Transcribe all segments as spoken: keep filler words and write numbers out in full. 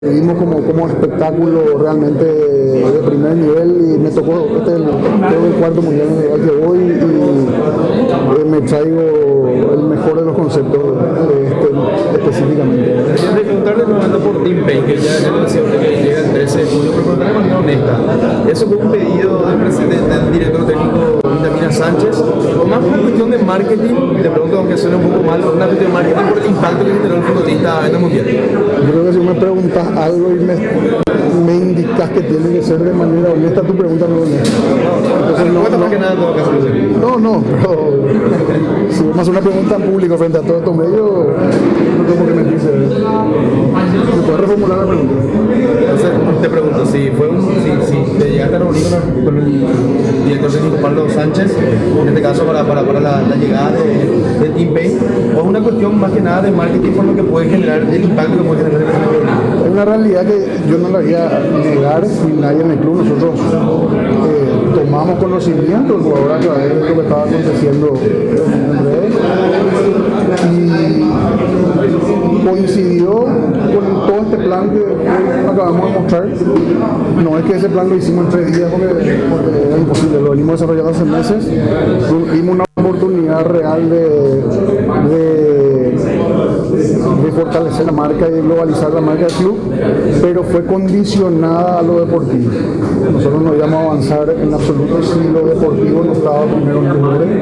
Vimos como, como espectáculo realmente de primer nivel y me tocó, este es el, creo el cuarto mundial en el que voy y eh, me traigo el mejor de los conceptos de este, específicamente. Quería preguntarle nuevamente por Team Pay, que ya ya decía usted que llega el trece de julio, pero de manera honesta. ¿Eso fue un pedido del presidente, del director técnico Vitamina Sánchez, o más una cuestión de marketing? Le pregunto, aunque suene un poco mal, una cuestión de marketing por el impacto que generó el futbolista en el mundial. Yo creo que si me preguntas algo y me, me indicas que tiene que ser de manera honesta, tu pregunta no es honesta. Entonces, no, no, que nada, no, no, pero si vamos a hacer una pregunta en público frente a todos estos medios, no tengo que mentirse. ¿Me puedes reformular la pregunta? Entonces, te pregunto, si fue un, si, si te llegaste a reunir con, con el director técnico Pablo Sánchez, en este caso para, para, para la, la llegada de, de Team Pay, o es una cuestión más que nada de marketing por lo que puede generar el impacto que puede generar el. Es una realidad que yo no la voy a negar ni nadie en el club. Nosotros eh, tomamos conocimiento del jugador a través de lo que estaba aconteciendo en redes y coincidió con todo este plan que acabamos de mostrar. No es que ese plan lo hicimos en tres días porque, porque era imposible, lo venimos desarrollando hace meses. Vimos una oportunidad real de, de, de fortalecer la marca y de globalizar la marca del club, pero fue condicionada a lo deportivo. Nosotros no íbamos a avanzar en absoluto si lo deportivo no estaba primero en el lugar.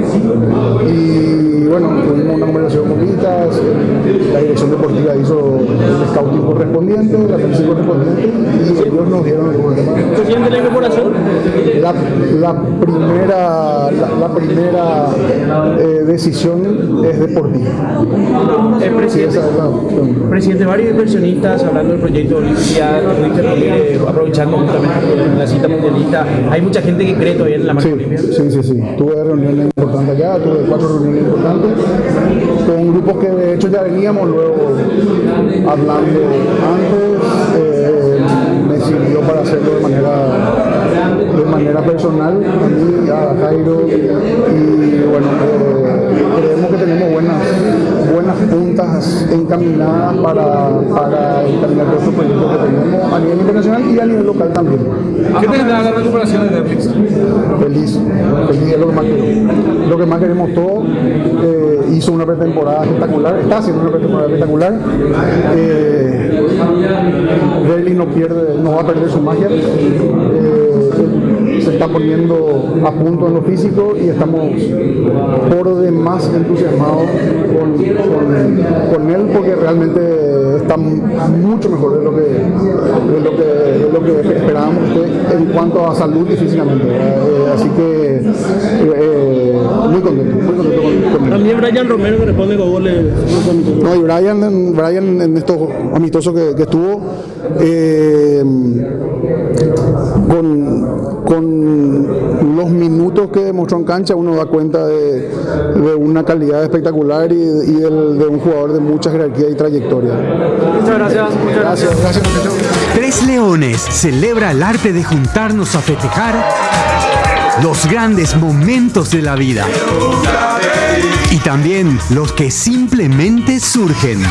Y bueno, tuvimos una conversación con Vitas, la dirección deportiva hizo el scouting correspondiente, la análisis correspondiente y ellos nos dieron el problema. ¿Se siente la incorporación? La, la primera, la, la primera eh, decisión es deportiva. El presidente, sí, la, presidente, varios inversionistas hablando del proyecto Olimpia, eh, aprovechando justamente la cita mundialista, hay mucha gente que cree todavía en la marca sí, Olimpia. Sí, sí, sí. Tuve reuniones importantes allá, tuve cuatro reuniones importantes con grupos que de hecho ya veníamos luego hablando antes. Eh, me sirvió para hacerlo de manera, de manera personal, a mí, a Jairo, y bueno, eh, creemos que tenemos buenas, buenas puntas encaminadas para, para encaminar todos estos proyectos que tenemos a nivel internacional y a nivel local también. ¿Qué te da la recuperación de Netflix? Feliz, feliz es lo que más queremos. Lo que más queremos todos. Eh, hizo una pretemporada espectacular, está haciendo una pretemporada espectacular. Eh, Rayleigh no pierde, no va a perder su magia. Eh, se está poniendo a punto en lo físico y estamos por demás entusiasmados con, con, con él porque realmente está mucho mejor de lo que, de lo que, de lo que esperábamos en cuanto a salud y físicamente. Eh, así que eh, muy contento, muy contento con, con él. También Brian Romero que responde con goles. No, y Brian, Brian en estos amistosos que, que estuvo eh, con, con los minutos que demostró en cancha uno da cuenta de, de una calidad espectacular y, y del, de un jugador de mucha jerarquía y trayectoria. Muchas gracias. Muchas gracias. Gracias, gracias. Tres Leones celebra el arte de juntarnos a festejar los grandes momentos de la vida y también los que simplemente surgen.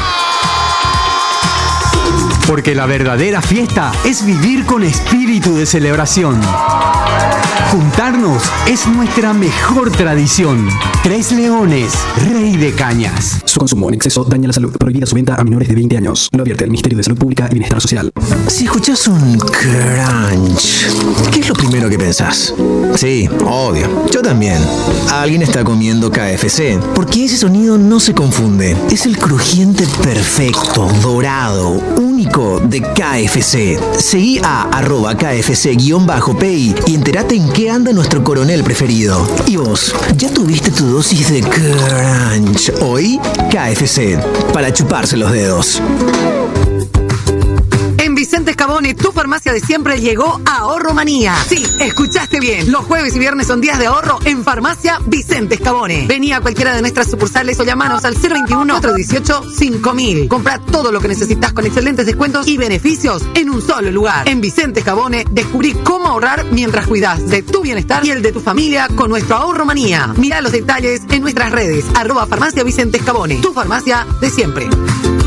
Porque la verdadera fiesta es vivir con espíritu de celebración. Juntarnos es nuestra mejor tradición. Tres Leones, Rey de Cañas. Su consumo en exceso daña la salud. Prohibida su venta a menores de veinte años. Lo advierte el Ministerio de Salud Pública y Bienestar Social. Si escuchas un crunch, ¿qué es lo primero que pensás? Sí, obvio. Yo también. Alguien está comiendo K F C. Porque ese sonido no se confunde. Es el crujiente perfecto, dorado, único de K F C. Seguí a arroba K F C-Pay y entérate en qué anda nuestro coronel preferido. Y vos, ¿ya tuviste tu dosis de crunch hoy? K F C, para chuparse los dedos. En Vicente Scabone, tu farmacia de siempre llegó a Ahorro Manía. Sí, escuchaste bien. Los jueves y viernes son días de ahorro en Farmacia Vicente Scabone. Vení a cualquiera de nuestras sucursales o llamanos al cero veintiuno, cuatrocientos dieciocho, cinco mil. Compra todo lo que necesitas con excelentes descuentos y beneficios en un solo lugar. En Vicente Scabone, descubrí cómo ahorrar mientras cuidas de tu bienestar y el de tu familia con nuestro Ahorro Manía. Mira los detalles en nuestras redes, arroba Farmacia Vicente Scabone, tu farmacia de siempre.